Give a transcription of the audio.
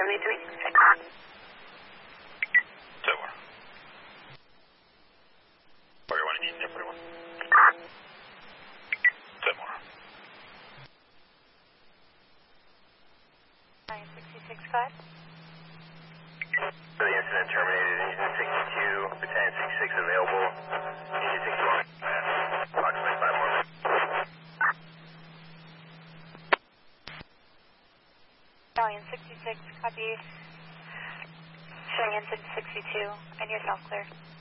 73. Seguro. Porque bueno, India, pero bueno. Seguro. 9665. The incident terminated. Engine 62, Battalion 66 available. Engine 61, approximately 5 more minutes. Battalion 66, copy. Showing engine 62, and yourself clear.